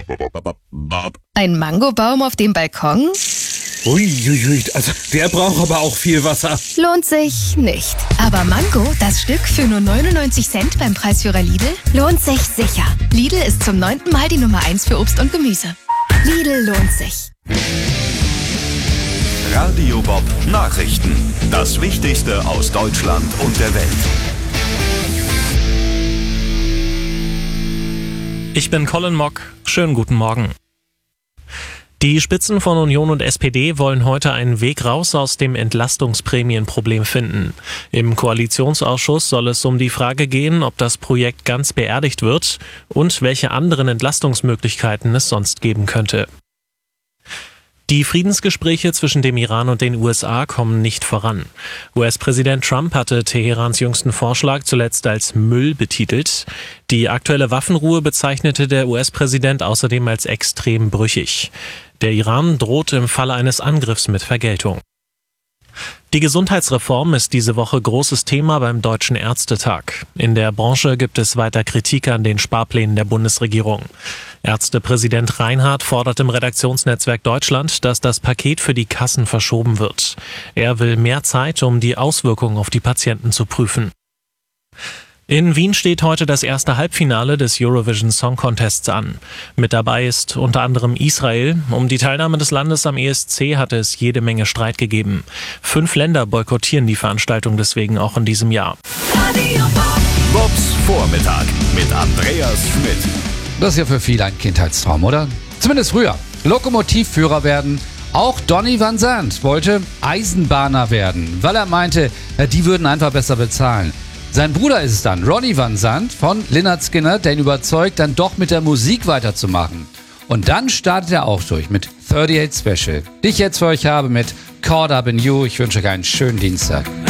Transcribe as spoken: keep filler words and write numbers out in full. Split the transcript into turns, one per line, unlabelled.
Ein Mangobaum auf dem Balkon?
Uiuiui, also der braucht aber auch viel Wasser.
Lohnt sich nicht. Aber Mango, das Stück für nur neunundneunzig Cent beim Preisführer Lidl, lohnt sich sicher. Lidl ist zum neunten Mal die Nummer eins für Obst und Gemüse. Lidl lohnt sich.
Radio Bob Nachrichten. Das Wichtigste aus Deutschland und der Welt.
Ich bin Colin Mock. Schönen guten Morgen. Die Spitzen von Union und S P D wollen heute einen Weg raus aus dem Entlastungsprämienproblem finden. Im Koalitionsausschuss soll es um die Frage gehen, ob das Projekt ganz beerdigt wird und welche anderen Entlastungsmöglichkeiten es sonst geben könnte. Die Friedensgespräche zwischen dem Iran und den U S A kommen nicht voran. U S-Präsident Trump hatte Teherans jüngsten Vorschlag zuletzt als Müll betitelt. Die aktuelle Waffenruhe bezeichnete der U S-Präsident außerdem als extrem brüchig. Der Iran droht im Falle eines Angriffs mit Vergeltung. Die Gesundheitsreform ist diese Woche großes Thema beim Deutschen Ärztetag. In der Branche gibt es weiter Kritik an den Sparplänen der Bundesregierung. Ärztepräsident Reinhardt fordert im Redaktionsnetzwerk Deutschland, dass das Paket für die Kassen verschoben wird. Er will mehr Zeit, um die Auswirkungen auf die Patienten zu prüfen. In Wien steht heute das erste Halbfinale des Eurovision Song Contests an. Mit dabei ist unter anderem Israel. Um die Teilnahme des Landes am E S C hatte es jede Menge Streit gegeben. Fünf Länder boykottieren die Veranstaltung deswegen auch in diesem Jahr.
Bobs Vormittag mit Andreas Schmidt.
Das ist ja für viele ein Kindheitstraum, oder? Zumindest früher. Lokomotivführer werden. Auch Donny van Zandt wollte Eisenbahner werden, weil er meinte, die würden einfach besser bezahlen. Sein Bruder ist es dann, Ronnie van Zandt von Lynyrd Skynyrd, der ihn überzeugt, dann doch mit der Musik weiterzumachen. Und dann startet er auch durch mit achtundachtzig Special, die ich jetzt für euch habe mit Caught Up in You. Ich wünsche euch einen schönen Dienstag.